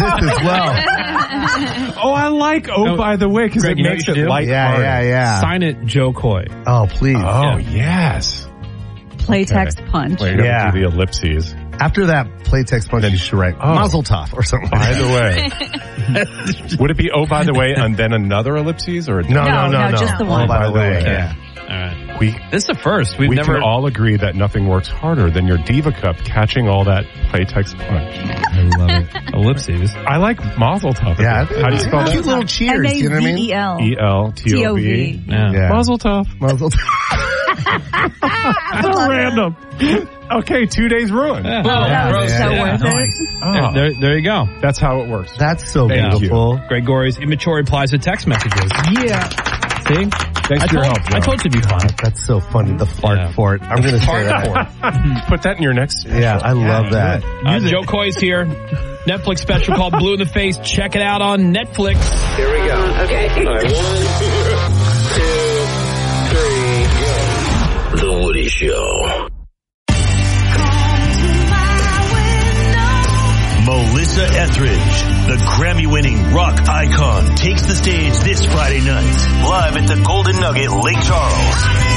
as well. Oh, I like by the way, because it makes it light. Yeah. Sign it, Joe Coy. Oh, please. Oh, yes. Playtex punch. Wait, do the ellipses. After that Playtex punch, you should write Mazel Tov or something. By the way. Would it be, by the way, and then another ellipses? Or No, just the one. By the way. Yeah. All right. This is the first. We can all agree that nothing works harder than your Diva Cup catching all that Playtex punch. I love it. Ellipses. I like Mazel Tov. Yeah. How do you spell that? Cute little cheers. You know what I mean? ELTOV. Yeah. Mazel Tov. Mazel Tov. So random. Okay, 2 days ruined. That was so worth it. Oh. There you go. That's how it works. That's so Thank beautiful. Greg Gorey's immature replies to text messages. Yeah. See? Thanks for your help, Joe. I told you to be fun. That's so funny. The fart fort. I'm going to say that. Put that in your next special. Yeah, I love that. Joe Coy's here. Netflix special called Blue in the Face. Check it out on Netflix. Here we go. Okay. All right, 1, 2, 3, go. The Woody Show. Melissa Etheridge, the Grammy-winning rock icon, takes the stage this Friday night, live at the Golden Nugget, Lake Charles.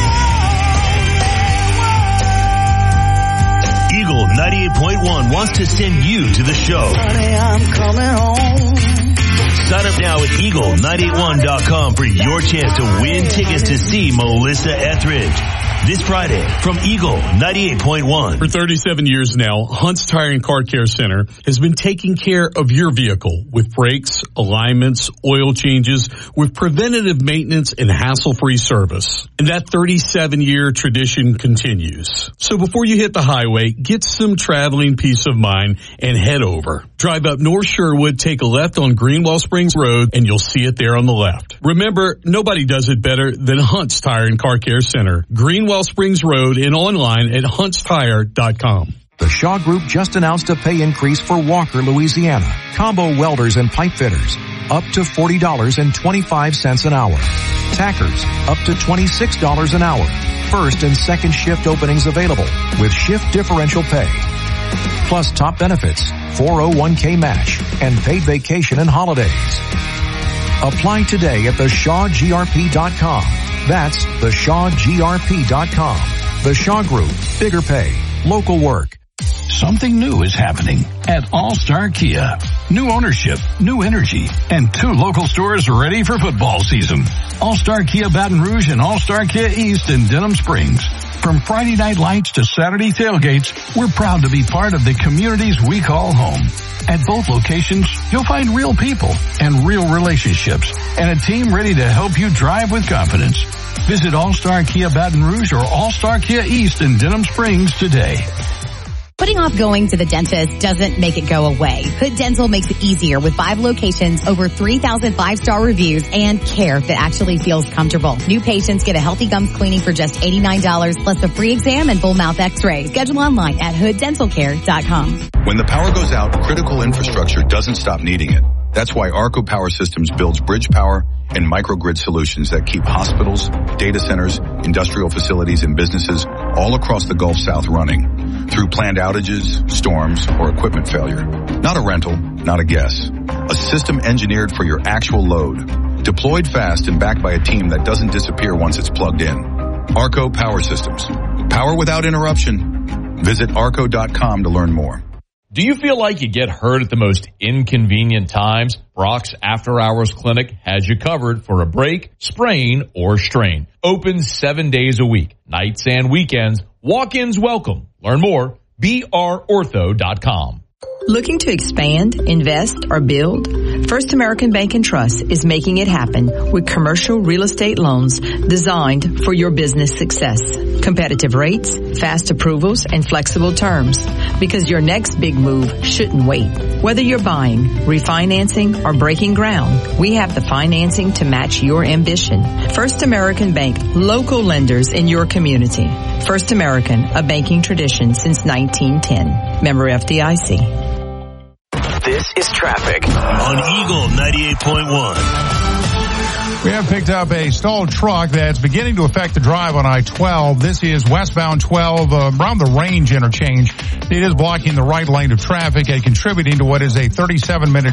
Eagle 98.1 wants to send you to the show. I'm coming home. Sign up now at Eagle981.com for your chance to win tickets to see Melissa Etheridge. This Friday from Eagle 98.1. For 37 years now, Hunt's Tire and Car Care Center has been taking care of your vehicle with brakes, alignments, oil changes, with preventative maintenance and hassle-free service. And that 37-year tradition continues. So before you hit the highway, get some traveling peace of mind and head over. Drive up North Sherwood, take a left on Greenwell Springs Road, and you'll see it there on the left. Remember, nobody does it better than Hunt's Tire and Car Care Center. Greenwell Springs Road and online at huntstire.com. The Shaw Group just announced a pay increase for Walker, Louisiana. Combo welders and pipe fitters, up to $40.25 an hour. Tackers, up to $26 an hour. First and second shift openings available with shift differential pay. Plus top benefits, 401k match, and paid vacation and holidays. Apply today at theshawgrp.com. That's theshawgrp.com. The Shaw Group. Bigger pay. Local work. Something new is happening at All-Star Kia. New ownership, new energy, and 2 local stores ready for football season. All-Star Kia Baton Rouge and All-Star Kia East in Denham Springs. From Friday night lights to Saturday tailgates, we're proud to be part of the communities we call home. At both locations, you'll find real people and real relationships and a team ready to help you drive with confidence. Visit All-Star Kia Baton Rouge or All-Star Kia East in Denham Springs today. Putting off going to the dentist doesn't make it go away. Hood Dental makes it easier with 5 locations, over 3,000 5-star reviews, and care that actually feels comfortable. New patients get a healthy gums cleaning for just $89, plus a free exam and full mouth x-ray. Schedule online at hooddentalcare.com. When the power goes out, critical infrastructure doesn't stop needing it. That's why Arco Power Systems builds bridge power and microgrid solutions that keep hospitals, data centers, industrial facilities, and businesses all across the Gulf South running through planned outages, storms, or equipment failure. Not a rental, not a guess. A system engineered for your actual load, deployed fast and backed by a team that doesn't disappear once it's plugged in. Arco Power Systems. Power without interruption. Visit arco.com to learn more. Do you feel like you get hurt at the most inconvenient times? Brock's After Hours Clinic has you covered for a break, sprain, or strain. Open 7 days a week, nights and weekends. Walk-ins welcome. Learn more, brortho.com. Looking to expand, invest, or build? First American Bank and Trust is making it happen with commercial real estate loans designed for your business success. Competitive rates, fast approvals, and flexible terms. Because your next big move shouldn't wait. Whether you're buying, refinancing, or breaking ground, we have the financing to match your ambition. First American Bank, local lenders in your community. First American, a banking tradition since 1910. Member FDIC. This is traffic on Eagle 98.1. We have picked up a stalled truck that's beginning to affect the drive on I-12. This is westbound 12 around the Range interchange. It is blocking the right lane of traffic and contributing to what is a 37-minute